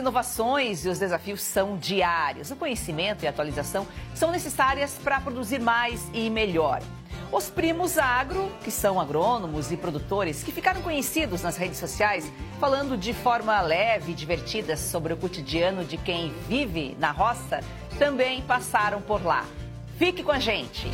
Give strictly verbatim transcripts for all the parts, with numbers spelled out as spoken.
inovações e os desafios são diários. O conhecimento e a atualização são necessárias para produzir mais e melhor. Os primos agro, que são agrônomos e produtores que ficaram conhecidos nas redes sociais, falando de forma leve e divertida sobre o cotidiano de quem vive na roça, também passaram por lá. Fique com a gente!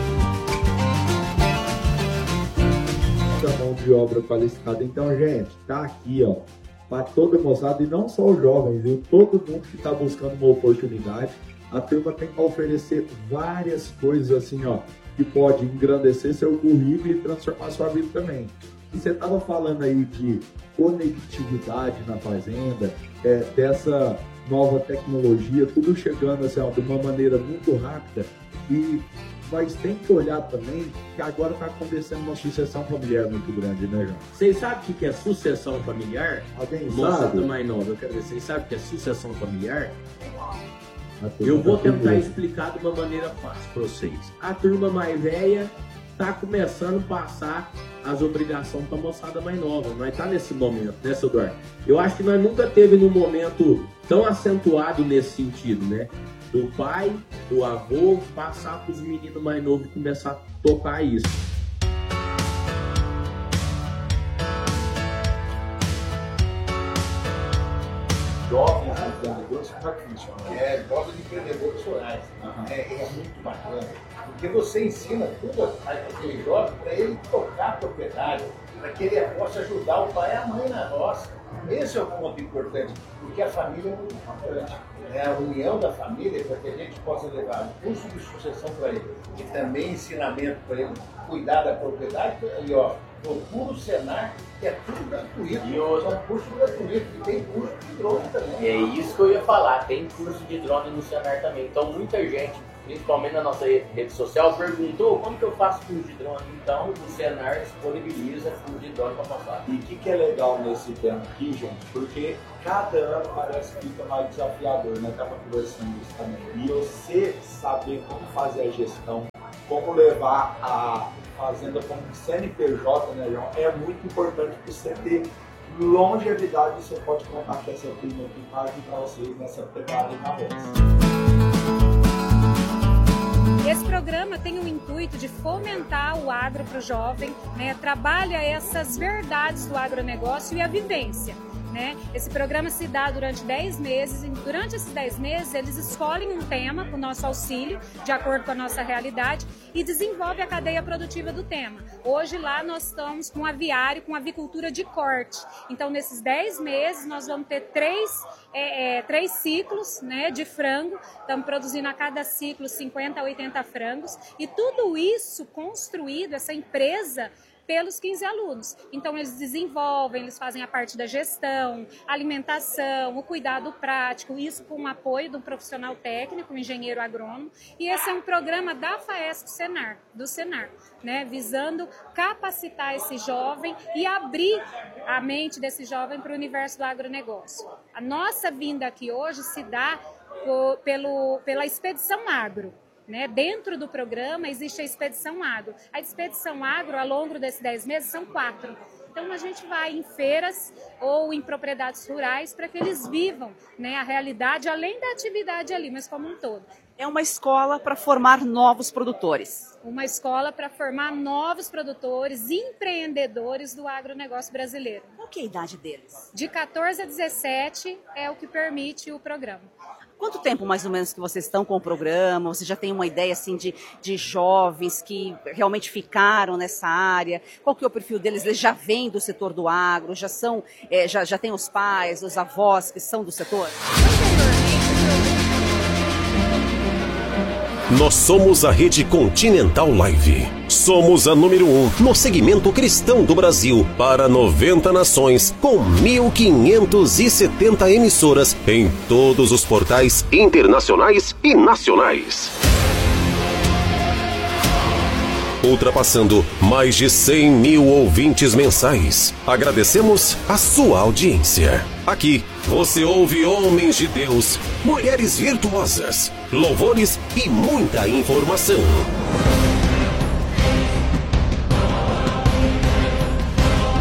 Da mão de obra qualificada. Então, gente, tá aqui, ó, para toda a moçada, e não só os jovens, viu? Todo mundo que está buscando uma oportunidade. A turma tem que oferecer várias coisas assim, ó, que pode engrandecer seu currículo e transformar sua vida também. E você estava falando aí de conectividade na fazenda, é, dessa nova tecnologia, tudo chegando assim, ó, de uma maneira muito rápida. E mas tem que olhar também que agora está acontecendo uma sucessão familiar muito grande, né, João? Vocês sabem o que é sucessão familiar? Alguém Moçada sabe? mais nova, eu quero ver, vocês sabem o que é sucessão familiar? Eu vou tentar explicar de uma maneira fácil para vocês. A turma mais velha está começando a passar as obrigações para a moçada mais nova. Nós está nesse momento, né, seu Eduardo? Eu acho que nós nunca teve num momento tão acentuado nesse sentido, né? Do pai, do avô, passar para os meninos mais novos e começar a tocar isso. Jovens empreendedores, como é que funciona? É, jovens empreendedores rurais. Uhum. É, é muito bacana, porque você ensina tudo aquele jovem para ele tocar a propriedade, para que ele possa ajudar o pai e a mãe na roça. Esse é o ponto importante, porque a família é muito importante. É a união da família para que a gente possa levar um curso de sucessão para ele e também ensinamento para ele cuidar da propriedade. E ó, procura o Senar, que é tudo gratuito. E hoje é um curso gratuito e tem curso de drone também. É isso que eu ia falar, tem curso de drone no Senar também. Então muita gente, principalmente na nossa rede social, perguntou como que eu faço curso de drone. Então o Senar disponibiliza curso de drone para passar. E o que, que é legal nesse tema aqui, gente? Porque cada ano parece que fica mais desafiador, né? Estava conversando isso também. E você saber como fazer a gestão, como levar a fazenda como C N P J, né, João? É muito importante para você ter longevidade. Você pode contar com essa turma aqui para ajudar vocês nessa pegada na roça. Esse programa tem o intuito de fomentar o agro para o jovem, né? Trabalha essas verdades do agronegócio e a vivência. Né? Esse programa se dá durante dez meses, e durante esses dez meses eles escolhem um tema com o nosso auxílio, de acordo com a nossa realidade, e desenvolve a cadeia produtiva do tema. Hoje lá nós estamos com aviário, com avicultura de corte. Então nesses dez meses nós vamos ter três, é, é, três ciclos, né, de frango, estamos produzindo a cada ciclo cinquenta a oitenta frangos, e tudo isso construído, essa empresa, pelos quinze alunos. Então eles desenvolvem, eles fazem a parte da gestão, alimentação, o cuidado prático, isso com o apoio do profissional técnico, um engenheiro agrônomo. E esse é um programa da FAESC Senar, do Senar, né, visando capacitar esse jovem e abrir a mente desse jovem para o universo do agronegócio. A nossa vinda aqui hoje se dá por, pelo, pela Expedição Agro. Né? Dentro do programa existe a Expedição Agro. A Expedição Agro, ao longo desses dez meses, são quatro. Então a gente vai em feiras ou em propriedades rurais para que eles vivam, né, a realidade, além da atividade ali, mas como um todo. É uma escola para formar novos produtores. Uma escola para formar novos produtores, empreendedores do agronegócio brasileiro. Qual que é a idade deles? De quatorze a dezessete é o que permite o programa. Quanto tempo, mais ou menos, que vocês estão com o programa? Você já tem uma ideia, assim, de, de jovens que realmente ficaram nessa área? Qual que é o perfil deles? Eles já vêm do setor do agro? Já são, é, já, já tem os pais, os avós que são do setor? Nós somos a Rede Continental Live. Somos a número um no segmento cristão do Brasil para noventa nações, com mil quinhentas e setenta emissoras em todos os portais internacionais e nacionais. Ultrapassando mais de cem mil ouvintes mensais. Agradecemos a sua audiência. Aqui você ouve homens de Deus, mulheres virtuosas, louvores e muita informação.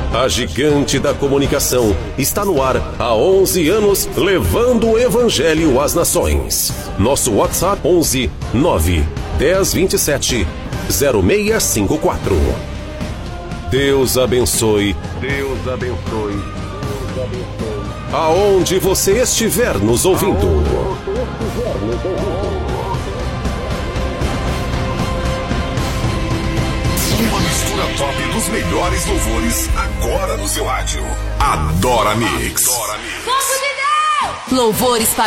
A gigante da comunicação está no ar há onze anos, levando o evangelho às nações. Nosso WhatsApp onze nove dez vinte e sete zero seis cinco quatro. Deus abençoe. Deus abençoe. Deus abençoe. Aonde você estiver nos ouvindo. Uma mistura top dos melhores louvores agora no seu rádio. Adora Mix. Louvores para